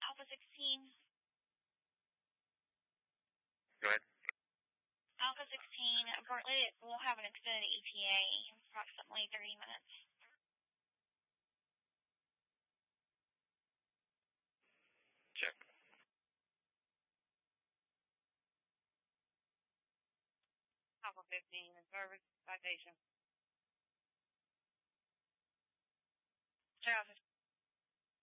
Alpha 16. Go ahead. Alpha 16, apparently we'll have an extended ETA in approximately 30 minutes. Check. Alpha 15, in service, citation. Check out